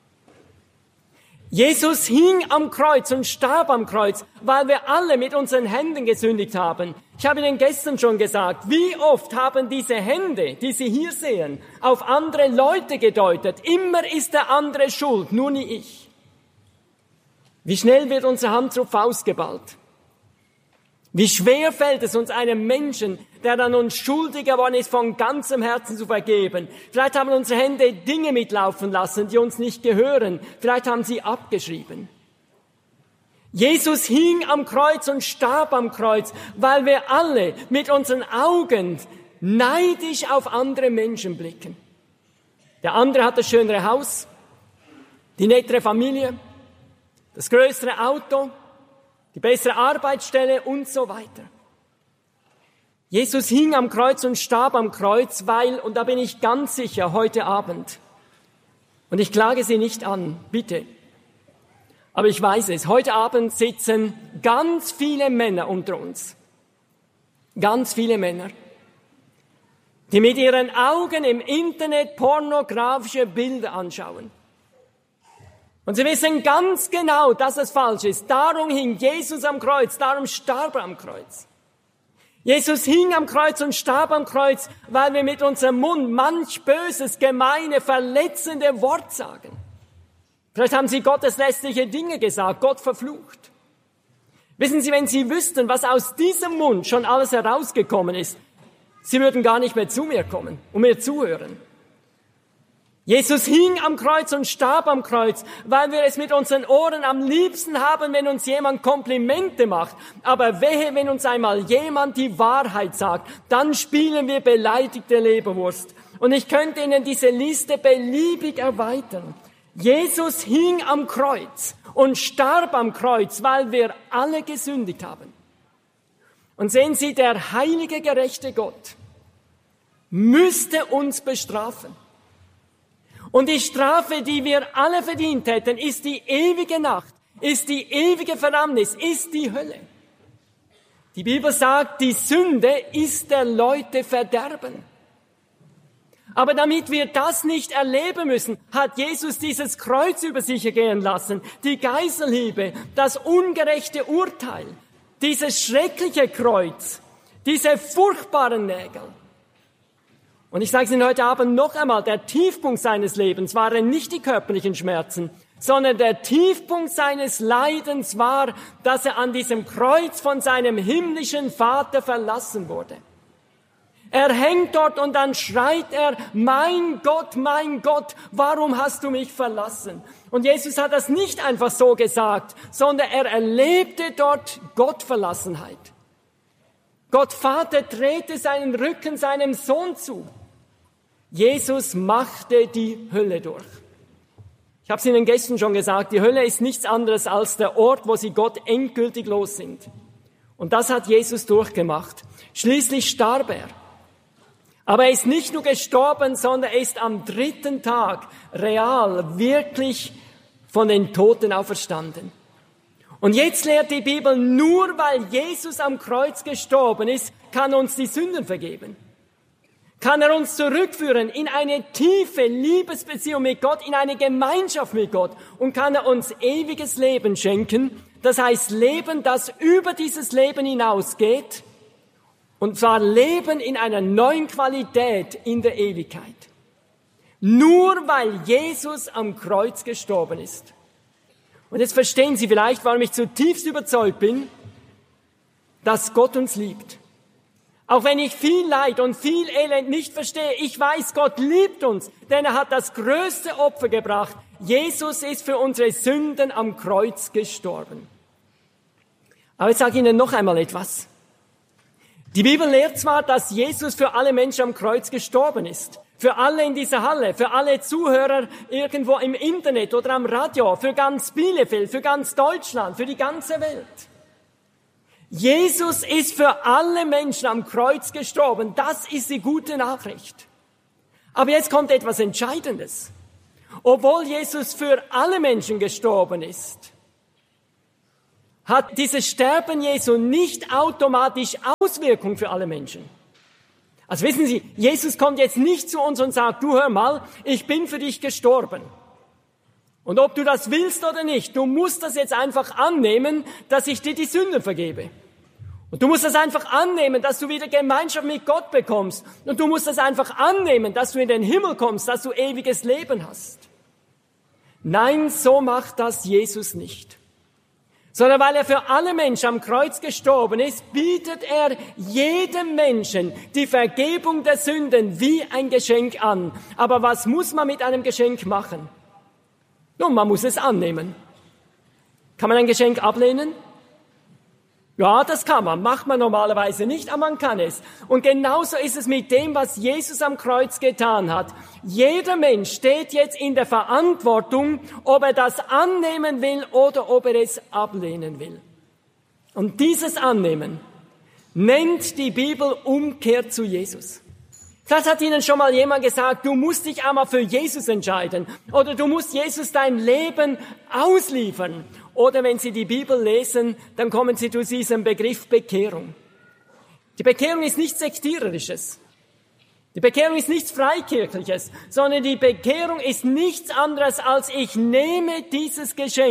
[SPEAKER 1] Jesus hing am Kreuz und starb am Kreuz, weil wir alle mit unseren Händen gesündigt haben. Ich habe Ihnen gestern schon gesagt, wie oft haben diese Hände, die Sie hier sehen, auf andere Leute gedeutet. Immer ist der andere schuld, nur nie ich. Wie schnell wird unsere Hand zur Faust geballt? Wie schwer fällt es uns einem Menschen, der an uns schuldig geworden ist, von ganzem Herzen zu vergeben. Vielleicht haben unsere Hände Dinge mitlaufen lassen, die uns nicht gehören. Vielleicht haben sie abgeschrieben. Jesus hing am Kreuz und starb am Kreuz, weil wir alle mit unseren Augen neidisch auf andere Menschen blicken. Der andere hat das schönere Haus, die nettere Familie, das größere Auto, die bessere Arbeitsstelle und so weiter. Jesus hing am Kreuz und starb am Kreuz, weil, und da bin ich ganz sicher, heute Abend, und ich klage Sie nicht an, bitte, aber ich weiß es, heute Abend sitzen ganz viele Männer unter uns. Ganz viele Männer, die mit ihren Augen im Internet pornografische Bilder anschauen. Und sie wissen ganz genau, dass es falsch ist. Darum hing Jesus am Kreuz, darum starb er am Kreuz. Jesus hing am Kreuz und starb am Kreuz, weil wir mit unserem Mund manch böses, gemeine, verletzende Wort sagen. Vielleicht haben Sie gotteslästerliche Dinge gesagt, Gott verflucht. Wissen Sie, wenn Sie wüssten, was aus diesem Mund schon alles herausgekommen ist, Sie würden gar nicht mehr zu mir kommen und mir zuhören. Jesus hing am Kreuz und starb am Kreuz, weil wir es mit unseren Ohren am liebsten haben, wenn uns jemand Komplimente macht. Aber wehe, wenn uns einmal jemand die Wahrheit sagt, dann spielen wir beleidigte Leberwurst. Und ich könnte Ihnen diese Liste beliebig erweitern. Jesus hing am Kreuz und starb am Kreuz, weil wir alle gesündigt haben. Und sehen Sie, der heilige, gerechte Gott müsste uns bestrafen. Und die Strafe, die wir alle verdient hätten, ist die ewige Nacht, ist die ewige Verdammnis, ist die Hölle. Die Bibel sagt, die Sünde ist der Leute Verderben. Aber damit wir das nicht erleben müssen, hat Jesus dieses Kreuz über sich ergehen lassen, die Geiselhiebe, das ungerechte Urteil, dieses schreckliche Kreuz, diese furchtbaren Nägel. Und ich sage es Ihnen heute Abend noch einmal, der Tiefpunkt seines Lebens waren nicht die körperlichen Schmerzen, sondern der Tiefpunkt seines Leidens war, dass er an diesem Kreuz von seinem himmlischen Vater verlassen wurde. Er hängt dort und dann schreit er, mein Gott, warum hast du mich verlassen? Und Jesus hat das nicht einfach so gesagt, sondern er erlebte dort Gottverlassenheit. Gott Vater drehte seinen Rücken seinem Sohn zu. Jesus machte die Hölle durch. Ich habe es Ihnen gestern schon gesagt, die Hölle ist nichts anderes als der Ort, wo Sie Gott endgültig los sind. Und das hat Jesus durchgemacht. Schließlich starb er. Aber er ist nicht nur gestorben, sondern er ist am 3. Tag real, wirklich von den Toten auferstanden. Und jetzt lehrt die Bibel, nur weil Jesus am Kreuz gestorben ist, kann uns die Sünden vergeben. Kann er uns zurückführen in eine tiefe Liebesbeziehung mit Gott, in eine Gemeinschaft mit Gott und kann er uns ewiges Leben schenken. Das heißt Leben, das über dieses Leben hinausgeht, und zwar Leben in einer neuen Qualität in der Ewigkeit. Nur weil Jesus am Kreuz gestorben ist. Und jetzt verstehen Sie vielleicht, warum ich zutiefst überzeugt bin, dass Gott uns liebt. Auch wenn ich viel Leid und viel Elend nicht verstehe, ich weiß, Gott liebt uns, denn er hat das größte Opfer gebracht. Jesus ist für unsere Sünden am Kreuz gestorben. Aber ich sage Ihnen noch einmal etwas. Die Bibel lehrt zwar, dass Jesus für alle Menschen am Kreuz gestorben ist. Für alle in dieser Halle, für alle Zuhörer irgendwo im Internet oder am Radio, für ganz Bielefeld, für ganz Deutschland, für die ganze Welt. Jesus ist für alle Menschen am Kreuz gestorben. Das ist die gute Nachricht. Aber jetzt kommt etwas Entscheidendes. Obwohl Jesus für alle Menschen gestorben ist, hat dieses Sterben Jesu nicht automatisch Auswirkung für alle Menschen. Also wissen Sie, Jesus kommt jetzt nicht zu uns und sagt, du hör mal, ich bin für dich gestorben. Und ob du das willst oder nicht, du musst das jetzt einfach annehmen, dass ich dir die Sünden vergebe. Und du musst das einfach annehmen, dass du wieder Gemeinschaft mit Gott bekommst. Und du musst das einfach annehmen, dass du in den Himmel kommst, dass du ewiges Leben hast. Nein, so macht das Jesus nicht. Sondern weil er für alle Menschen am Kreuz gestorben ist, bietet er jedem Menschen die Vergebung der Sünden wie ein Geschenk an. Aber was muss man mit einem Geschenk machen? Nun, man muss es annehmen. Kann man ein Geschenk ablehnen? Ja, das kann man. Macht man normalerweise nicht, aber man kann es. Und genauso ist es mit dem, was Jesus am Kreuz getan hat. Jeder Mensch steht jetzt in der Verantwortung, ob er das annehmen will oder ob er es ablehnen will. Und dieses Annehmen nennt die Bibel Umkehr zu Jesus. Das hat Ihnen schon mal jemand gesagt, du musst dich einmal für Jesus entscheiden oder du musst Jesus dein Leben ausliefern. Oder wenn Sie die Bibel lesen, dann kommen Sie zu diesem Begriff Bekehrung. Die Bekehrung ist nichts Sektiererisches. Die Bekehrung ist nichts Freikirchliches, sondern die Bekehrung ist nichts anderes als ich nehme dieses Geschenk,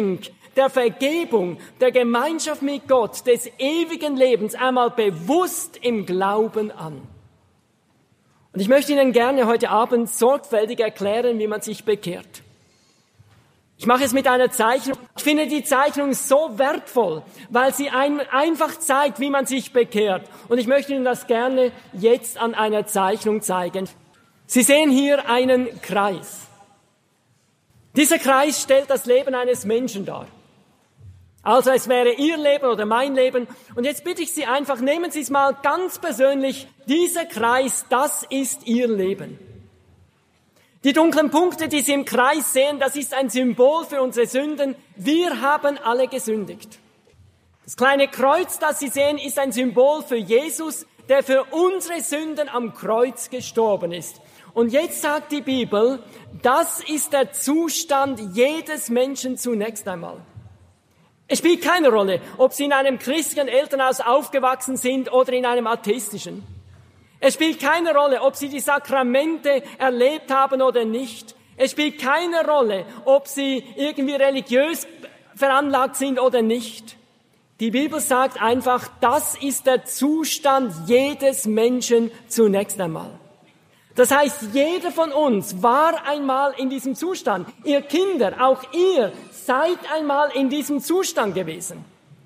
[SPEAKER 1] der Vergebung, der Gemeinschaft mit Gott, des ewigen Lebens einmal bewusst im Glauben an. Und ich möchte Ihnen gerne heute Abend sorgfältig erklären, wie man sich bekehrt. Ich mache es mit einer Zeichnung. Ich finde die Zeichnung so wertvoll, weil sie einfach zeigt, wie man sich bekehrt. Und ich möchte Ihnen das gerne jetzt an einer Zeichnung zeigen. Sie sehen hier einen Kreis. Dieser Kreis stellt das Leben eines Menschen dar. Also es wäre Ihr Leben oder mein Leben. Und jetzt bitte ich Sie einfach, nehmen Sie es mal ganz persönlich. Dieser Kreis, das ist Ihr Leben. Die dunklen Punkte, die Sie im Kreis sehen, das ist ein Symbol für unsere Sünden. Wir haben alle gesündigt. Das kleine Kreuz, das Sie sehen, ist ein Symbol für Jesus, der für unsere Sünden am Kreuz gestorben ist. Und jetzt sagt die Bibel, das ist der Zustand jedes Menschen zunächst einmal. Es spielt keine Rolle, ob Sie in einem christlichen Elternhaus aufgewachsen sind oder in einem atheistischen. Es spielt keine Rolle, ob Sie die Sakramente erlebt haben oder nicht. Es spielt keine Rolle, ob Sie irgendwie religiös veranlagt sind oder nicht. Die Bibel sagt einfach, das ist der Zustand jedes Menschen zunächst einmal. Das heißt, jeder von uns war einmal in diesem Zustand. Ihr Kinder, auch ihr, seid einmal in diesem Zustand gewesen.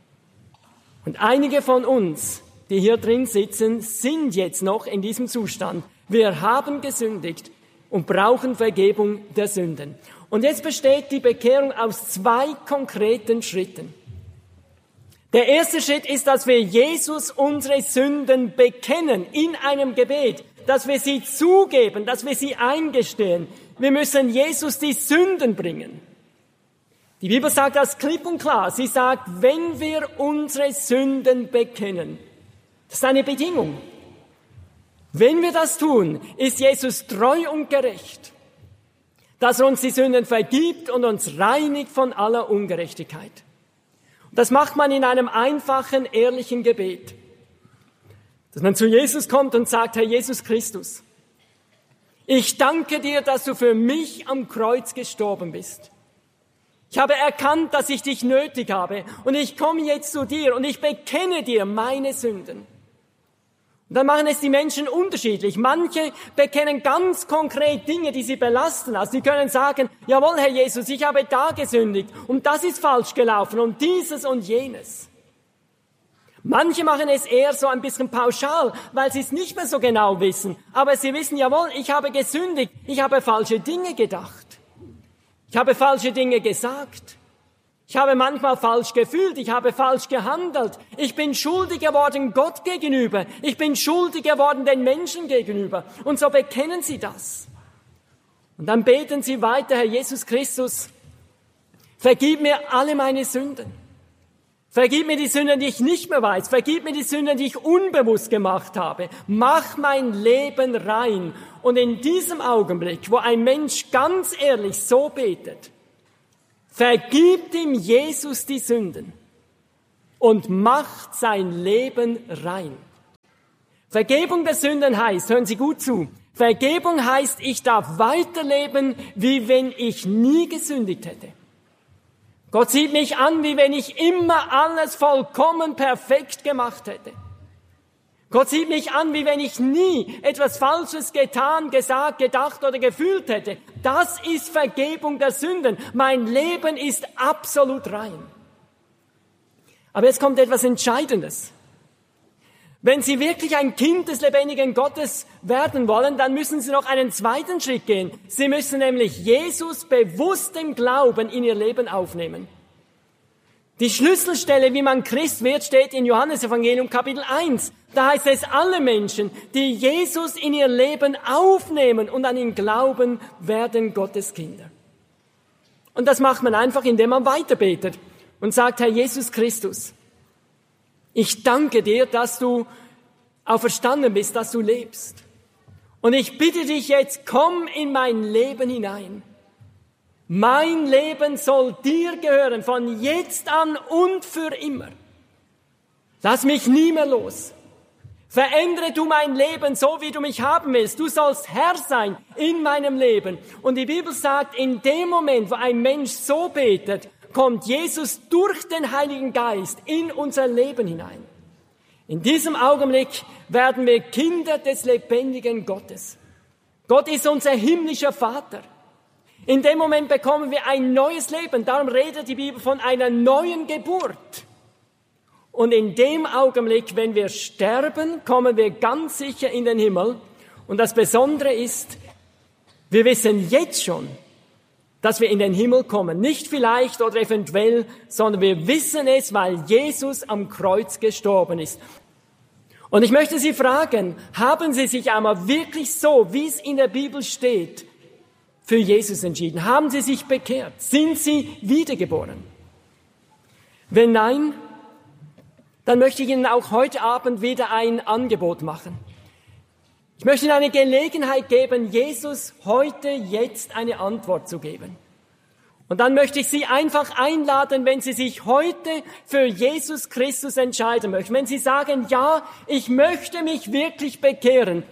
[SPEAKER 1] Und einige von uns, die hier drin sitzen, sind jetzt noch in diesem Zustand. Wir haben gesündigt und brauchen Vergebung der Sünden. Und jetzt besteht die Bekehrung aus 2 konkreten Schritten. Der erste Schritt ist, dass wir Jesus unsere Sünden bekennen in einem Gebet, dass wir sie zugeben, dass wir sie eingestehen. Wir müssen Jesus die Sünden bringen. Die Bibel sagt das klipp und klar. Sie sagt, wenn wir unsere Sünden bekennen, das ist eine Bedingung. Wenn wir das tun, ist Jesus treu und gerecht, dass er uns die Sünden vergibt und uns reinigt von aller Ungerechtigkeit. Das macht man in einem einfachen, ehrlichen Gebet. Dass man zu Jesus kommt und sagt, Herr Jesus Christus, ich danke dir, dass du für mich am Kreuz gestorben bist. Ich habe erkannt, dass ich dich nötig habe und ich komme jetzt zu dir und ich bekenne dir meine Sünden. Und dann machen es die Menschen unterschiedlich. Manche bekennen ganz konkret Dinge, die sie belasten. Also sie können sagen, jawohl, Herr Jesus, ich habe da gesündigt und das ist falsch gelaufen und dieses und jenes. Manche machen es eher so ein bisschen pauschal, weil sie es nicht mehr so genau wissen. Aber sie wissen, jawohl, ich habe gesündigt, ich habe falsche Dinge gedacht. Ich habe falsche Dinge gesagt. Ich habe manchmal falsch gefühlt, ich habe falsch gehandelt. Ich bin schuldig geworden Gott gegenüber. Ich bin schuldig geworden den Menschen gegenüber. Und so bekennen sie das. Und dann beten sie weiter, Herr Jesus Christus, vergib mir alle meine Sünden. Vergib mir die Sünden, die ich nicht mehr weiß. Vergib mir die Sünden, die ich unbewusst gemacht habe. Mach mein Leben rein. Und in diesem Augenblick, wo ein Mensch ganz ehrlich so betet, vergibt ihm Jesus die Sünden und macht sein Leben rein. Vergebung der Sünden heißt, hören Sie gut zu, Vergebung heißt, ich darf weiterleben, wie wenn ich nie gesündigt hätte. Gott sieht mich an, wie wenn ich immer alles vollkommen perfekt gemacht hätte. Gott sieht mich an, wie wenn ich nie etwas Falsches getan, gesagt, gedacht oder gefühlt hätte. Das ist Vergebung der Sünden. Mein Leben ist absolut rein. Aber jetzt kommt etwas Entscheidendes. Wenn Sie wirklich ein Kind des lebendigen Gottes werden wollen, dann müssen Sie noch einen zweiten Schritt gehen. Sie müssen nämlich Jesus bewusst im Glauben in Ihr Leben aufnehmen. Die Schlüsselstelle, wie man Christ wird, steht in Johannes Evangelium Kapitel 1. Da heißt es, alle Menschen, die Jesus in ihr Leben aufnehmen und an ihn glauben, werden Gottes Kinder. Und das macht man einfach, indem man weiterbetet und sagt, Herr Jesus Christus, ich danke dir, dass du auferstanden bist, dass du lebst. Und ich bitte dich jetzt, komm in mein Leben hinein. Mein Leben soll dir gehören, von jetzt an und für immer. Lass mich nie mehr los. Verändere du mein Leben so, wie du mich haben willst. Du sollst Herr sein in meinem Leben. Und die Bibel sagt, in dem Moment, wo ein Mensch so betet, kommt Jesus durch den Heiligen Geist in unser Leben hinein. In diesem Augenblick werden wir Kinder des lebendigen Gottes. Gott ist unser himmlischer Vater. In dem Moment bekommen wir ein neues Leben. Darum redet die Bibel von einer neuen Geburt. Und in dem Augenblick, wenn wir sterben, kommen wir ganz sicher in den Himmel. Und das Besondere ist, wir wissen jetzt schon, dass wir in den Himmel kommen. Nicht vielleicht oder eventuell, sondern wir wissen es, weil Jesus am Kreuz gestorben ist. Und ich möchte Sie fragen, haben Sie sich einmal wirklich so, wie es in der Bibel steht, für Jesus entschieden? Haben Sie sich bekehrt? Sind Sie wiedergeboren? Wenn nein, dann möchte ich Ihnen auch heute Abend wieder ein Angebot machen. Ich möchte Ihnen eine Gelegenheit geben, Jesus heute, jetzt eine Antwort zu geben. Und dann möchte ich Sie einfach einladen, wenn Sie sich heute für Jesus Christus entscheiden möchten. Wenn Sie sagen, ja, ich möchte mich wirklich bekehren.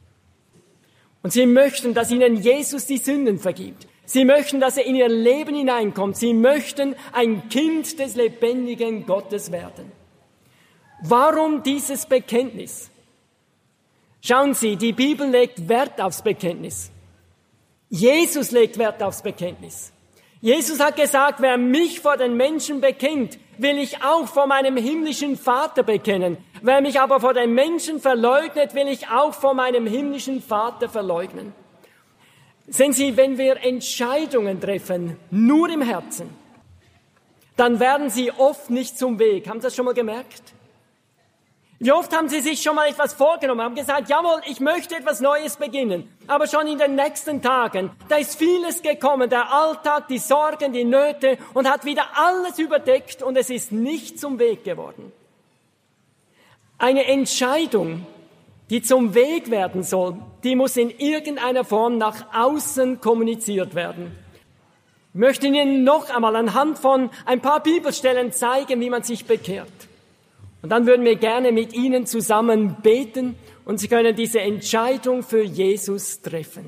[SPEAKER 1] Und Sie möchten, dass Ihnen Jesus die Sünden vergibt. Sie möchten, dass er in Ihr Leben hineinkommt. Sie möchten ein Kind des lebendigen Gottes werden. Warum dieses Bekenntnis? Schauen Sie, die Bibel legt Wert aufs Bekenntnis. Jesus legt Wert aufs Bekenntnis. Jesus hat gesagt, wer mich vor den Menschen bekennt, will ich auch vor meinem himmlischen Vater bekennen. Wer mich aber vor den Menschen verleugnet, will ich auch vor meinem himmlischen Vater verleugnen. Sehen Sie, wenn wir Entscheidungen treffen, nur im Herzen, dann werden sie oft nicht zum Weg. Haben Sie das schon mal gemerkt? Wie oft haben Sie sich schon mal etwas vorgenommen, haben gesagt, jawohl, ich möchte etwas Neues beginnen. Aber schon in den nächsten Tagen, da ist vieles gekommen, der Alltag, die Sorgen, die Nöte und hat wieder alles überdeckt und es ist nicht zum Weg geworden. Eine Entscheidung, die zum Weg werden soll, die muss in irgendeiner Form nach außen kommuniziert werden. Ich möchte Ihnen noch einmal anhand von ein paar Bibelstellen zeigen, wie man sich bekehrt. Und dann würden wir gerne mit Ihnen zusammen beten und Sie können diese Entscheidung für Jesus treffen.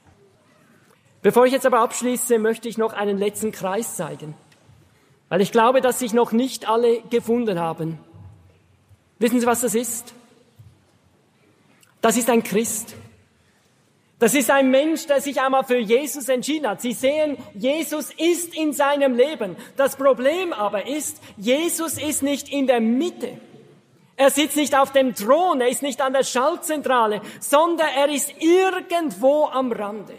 [SPEAKER 1] Bevor ich jetzt aber abschließe, möchte ich noch einen letzten Kreis zeigen, weil ich glaube, dass sich noch nicht alle gefunden haben. Wissen Sie, was das ist? Das ist ein Christ. Das ist ein Mensch, der sich einmal für Jesus entschieden hat. Sie sehen, Jesus ist in seinem Leben. Das Problem aber ist, Jesus ist nicht in der Mitte. Er sitzt nicht auf dem Thron, er ist nicht an der Schaltzentrale, sondern er ist irgendwo am Rande.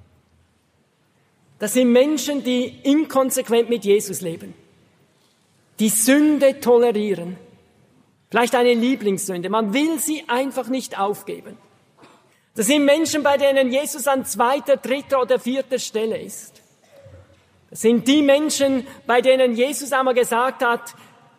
[SPEAKER 1] Das sind Menschen, die inkonsequent mit Jesus leben, die Sünde tolerieren. Vielleicht eine Lieblingssünde, man will sie einfach nicht aufgeben. Das sind Menschen, bei denen Jesus an 2., 3. oder 4. Stelle ist. Das sind die Menschen, bei denen Jesus einmal gesagt hat,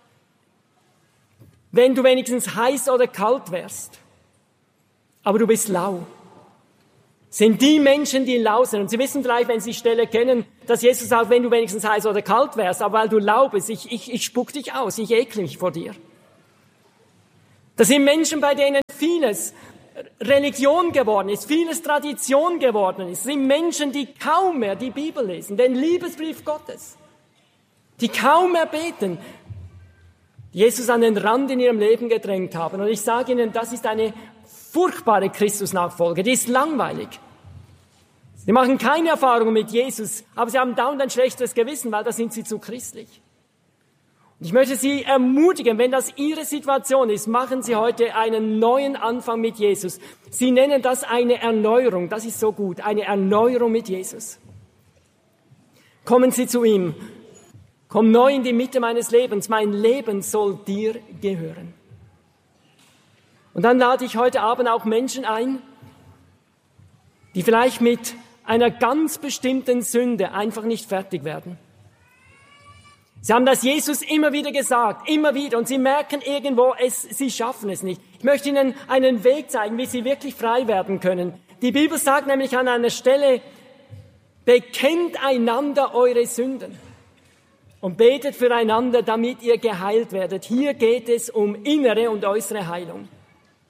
[SPEAKER 1] wenn du wenigstens heiß oder kalt wärst, aber du bist lau. Das sind die Menschen, die lau sind. Und Sie wissen vielleicht, wenn Sie die Stelle kennen, dass Jesus sagt, wenn du wenigstens heiß oder kalt wärst, aber weil du lau bist, ich spuck dich aus, ich ekle mich vor dir. Das sind Menschen, bei denen vieles Religion geworden ist, vieles Tradition geworden ist. Das sind Menschen, die kaum mehr die Bibel lesen, den Liebesbrief Gottes, die kaum mehr beten, die Jesus an den Rand in ihrem Leben gedrängt haben. Und ich sage Ihnen, das ist eine furchtbare Christusnachfolge, die ist langweilig. Sie machen keine Erfahrungen mit Jesus, aber sie haben dauernd ein schlechtes Gewissen, weil da sind sie zu christlich. Und ich möchte Sie ermutigen, wenn das Ihre Situation ist, machen Sie heute einen neuen Anfang mit Jesus. Sie nennen das eine Erneuerung, das ist so gut, eine Erneuerung mit Jesus. Kommen Sie zu ihm, komm neu in die Mitte meines Lebens, mein Leben soll dir gehören. Und dann lade ich heute Abend auch Menschen ein, die vielleicht mit einer ganz bestimmten Sünde einfach nicht fertig werden. Sie haben das Jesus immer wieder gesagt, immer wieder, und Sie merken irgendwo, Sie schaffen es nicht. Ich möchte Ihnen einen Weg zeigen, wie Sie wirklich frei werden können. Die Bibel sagt nämlich an einer Stelle, bekennt einander eure Sünden und betet füreinander, damit ihr geheilt werdet. Hier geht es um innere und äußere Heilung.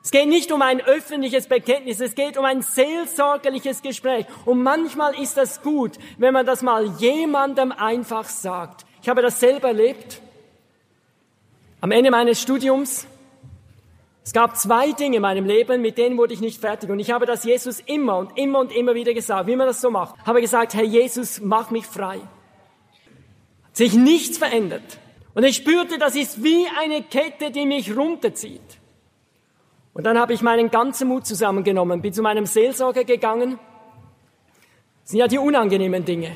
[SPEAKER 1] Es geht nicht um ein öffentliches Bekenntnis, es geht um ein seelsorgerliches Gespräch. Und manchmal ist das gut, wenn man das mal jemandem einfach sagt. Ich habe das selber erlebt. Am Ende meines Studiums, es gab 2 Dinge in meinem Leben, mit denen wurde ich nicht fertig. Und ich habe das Jesus immer und immer und immer wieder gesagt, wie man das so macht. Habe gesagt, Herr Jesus, mach mich frei. Hat sich nichts verändert. Und ich spürte, das ist wie eine Kette, die mich runterzieht. Und dann habe ich meinen ganzen Mut zusammengenommen, bin zu meinem Seelsorger gegangen. Das sind ja die unangenehmen Dinge.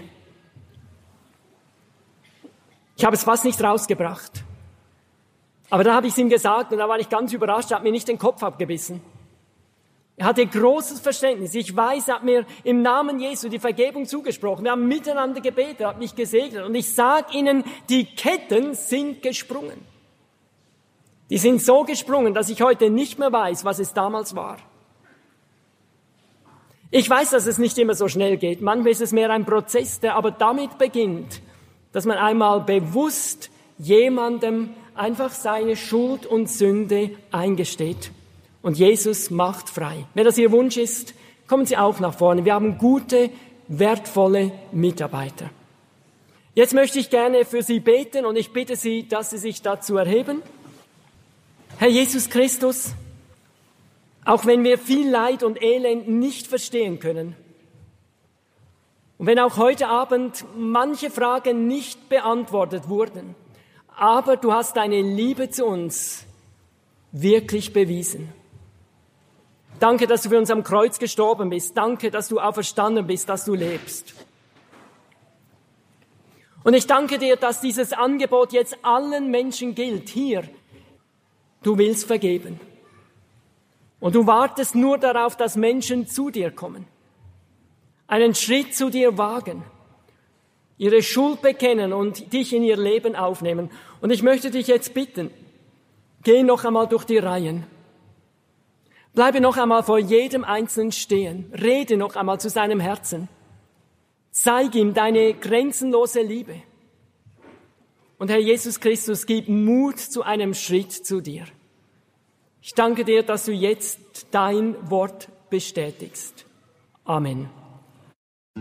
[SPEAKER 1] Ich habe es fast nicht rausgebracht. Aber da habe ich es ihm gesagt und da war ich ganz überrascht, er hat mir nicht den Kopf abgebissen. Er hatte großes Verständnis. Ich weiß, er hat mir im Namen Jesu die Vergebung zugesprochen. Wir haben miteinander gebetet, er hat mich gesegnet. Und ich sage Ihnen, die Ketten sind gesprungen. Die sind so gesprungen, dass ich heute nicht mehr weiß, was es damals war. Ich weiß, dass es nicht immer so schnell geht. Manchmal ist es mehr ein Prozess, der aber damit beginnt, dass man einmal bewusst jemandem einfach seine Schuld und Sünde eingesteht. Und Jesus macht frei. Wenn das Ihr Wunsch ist, kommen Sie auch nach vorne. Wir haben gute, wertvolle Mitarbeiter. Jetzt möchte ich gerne für Sie beten und ich bitte Sie, dass Sie sich dazu erheben. Herr Jesus Christus, auch wenn wir viel Leid und Elend nicht verstehen können und wenn auch heute Abend manche Fragen nicht beantwortet wurden, aber du hast deine Liebe zu uns wirklich bewiesen. Danke, dass du für uns am Kreuz gestorben bist. Danke, dass du auferstanden bist, dass du lebst. Und ich danke dir, dass dieses Angebot jetzt allen Menschen gilt. Hier, du willst vergeben. Und du wartest nur darauf, dass Menschen zu dir kommen, einen Schritt zu dir wagen, ihre Schuld bekennen und dich in ihr Leben aufnehmen. Und ich möchte dich jetzt bitten, geh noch einmal durch die Reihen. Bleibe noch einmal vor jedem Einzelnen stehen. Rede noch einmal zu seinem Herzen. Zeig ihm deine grenzenlose Liebe. Und Herr Jesus Christus, gib Mut zu einem Schritt zu dir. Ich danke dir, dass du jetzt dein Wort bestätigst. Amen.